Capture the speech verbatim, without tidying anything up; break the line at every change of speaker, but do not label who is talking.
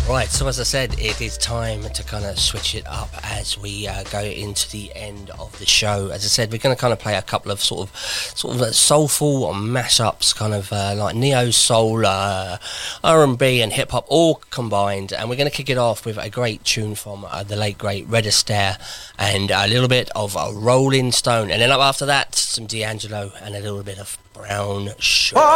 Right, so as I said, it is time to kind of switch it up as we uh, go into the end of the show. As I said, we're going to kind of play a couple of sort of sort of uh, soulful or mashups, kind of uh, like neo soul, uh, R and B, and hip hop all combined. And we're going to kick it off with a great tune from uh, the late great Red Astaire and a little bit of a Rolling Stone, and then up after that, some D'Angelo and a little bit of Brown Sugar.